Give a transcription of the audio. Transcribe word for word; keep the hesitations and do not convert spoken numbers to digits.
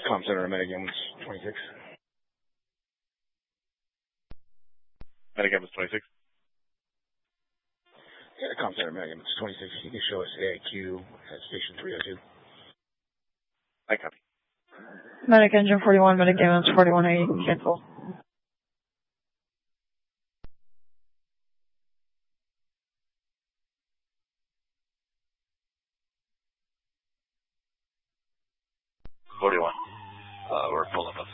Com Center, Medic Ambulance twenty-six. Medic Ambulance twenty-six. Yeah, Com Center, Medic Ambulance twenty-six. You can show us A I Q at station three oh two. I copy. Medic Engine forty-one, Medic Ambulance forty-one A, cancel. forty-one. Uh, we're pulling up